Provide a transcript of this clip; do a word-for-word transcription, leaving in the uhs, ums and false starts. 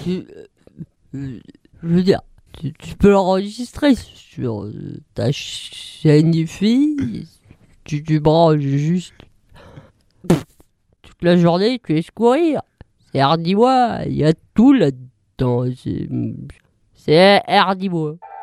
tu, euh, je veux dire, tu, tu peux l'enregistrer sur euh, ta chaîne IFI. Tu, tu branches juste toute la journée, tu laisses courir. C'est Hardy Bois, il y a tout là-dedans. C'est, c'est Hardy Bois.